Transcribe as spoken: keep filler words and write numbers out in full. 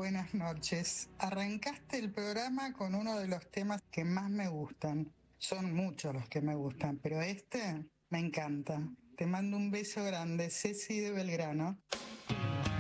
Buenas noches. Arrancaste el programa con uno de los temas que más me gustan. Son muchos los que me gustan, pero este me encanta. Te mando un beso grande, Ceci de Belgrano.